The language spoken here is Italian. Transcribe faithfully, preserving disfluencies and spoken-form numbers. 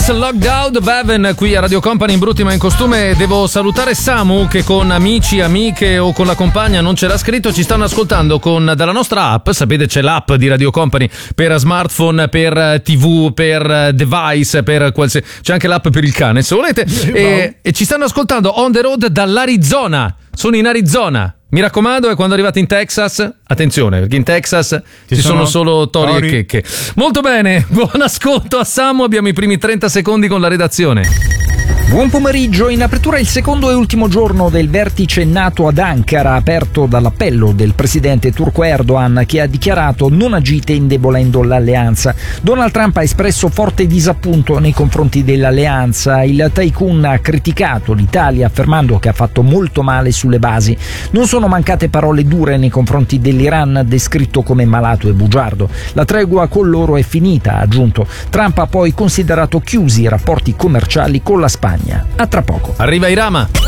Lockdown, Bevan qui a Radio Company in brutti ma in costume. Devo salutare Samu che con amici, amiche o con la compagna non ce l'ha scritto, ci stanno ascoltando con dalla nostra app. Sapete c'è l'app di Radio Company per smartphone, per tivù, per device, per qualsiasi, c'è anche l'app per il cane se volete, e, e ci stanno ascoltando on the road dall'Arizona. Sono in Arizona. Mi raccomando, e quando arrivate in Texas, attenzione, perché in Texas ci, ci sono, sono solo tori, tori e checche. Molto bene, buon ascolto a Samu, abbiamo i primi trenta secondi con la redazione. Buon pomeriggio. In apertura il secondo e ultimo giorno del vertice NATO ad Ankara, aperto dall'appello del presidente turco Erdogan, che ha dichiarato: non agite indebolendo l'alleanza. Donald Trump ha espresso forte disappunto nei confronti dell'alleanza. Il tycoon ha criticato l'Italia affermando che ha fatto molto male sulle basi. Non sono mancate parole dure nei confronti dell'Iran, descritto come malato e bugiardo. La tregua con loro è finita, ha aggiunto. Trump ha poi considerato chiusi i rapporti commerciali con la Spagna. A tra poco. Arriva Irama.